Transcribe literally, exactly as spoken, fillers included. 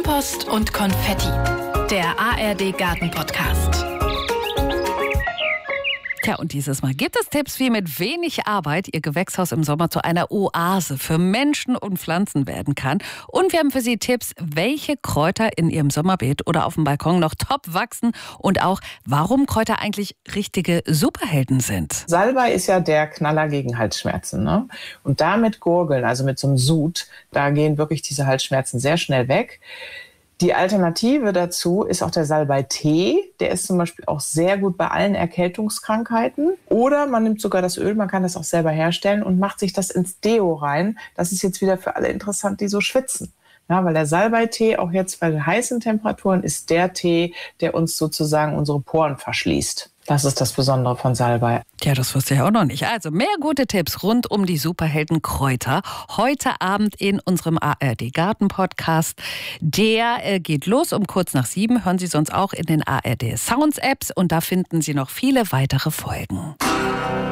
Kompost und Konfetti. Der A R D Garten Podcast. Tja, und dieses Mal gibt es Tipps, wie mit wenig Arbeit Ihr Gewächshaus im Sommer zu einer Oase für Menschen und Pflanzen werden kann. Und wir haben für Sie Tipps, welche Kräuter in Ihrem Sommerbeet oder auf dem Balkon noch top wachsen und auch, warum Kräuter eigentlich richtige Superhelden sind. Salbei ist ja der Knaller gegen Halsschmerzen, ne? Und damit Gurgeln, also mit so einem Sud, da gehen wirklich diese Halsschmerzen sehr schnell weg. Die Alternative dazu ist auch der Salbei-Tee. Der ist zum Beispiel auch sehr gut bei allen Erkältungskrankheiten. Oder man nimmt sogar das Öl, man kann das auch selber herstellen und macht sich das ins Deo rein. Das ist jetzt wieder für alle interessant, die so schwitzen. Ja, weil der Salbei-Tee auch jetzt bei den heißen Temperaturen ist der Tee, der uns sozusagen unsere Poren verschließt. Das ist das Besondere von Salbei. Ja, das wusste ich auch noch nicht. Also mehr gute Tipps rund um die Superhelden Kräuter. Heute Abend in unserem A R D Garten Podcast. Der äh, geht los um kurz nach sieben. Hören Sie sonst auch in den A R D Sounds Apps. Und da finden Sie noch viele weitere Folgen.